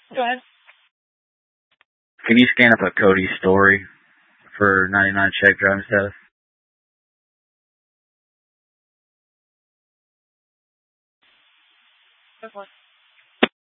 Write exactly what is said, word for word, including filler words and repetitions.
Go ahead. Can you scan up a Cody story for ninety-nine check driving status? Go for it.